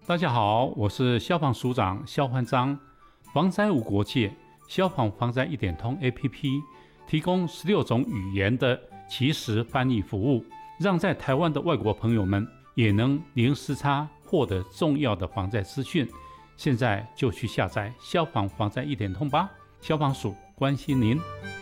大家好，我是消防署长肖焕章。防灾无国界，消防防灾一点通 APP 提供16种语言的即时翻译服务，让在台湾的外国朋友们也能零时差获得重要的防灾资讯。现在就去下载消防防灾一点通吧，消防署关心您。